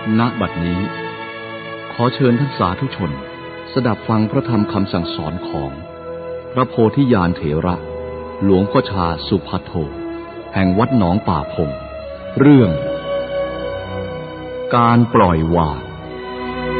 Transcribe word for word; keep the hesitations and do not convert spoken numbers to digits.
ณ บัดนี้ขอเชิญท่านสาธุชนสดับฟังพระธรรมคำสั่งสอนของพระโพธิญาณเถระหลวงพ่อชาสุภัทโทแห่งวัดหนองป่าพงเรื่องการปล่อยวาง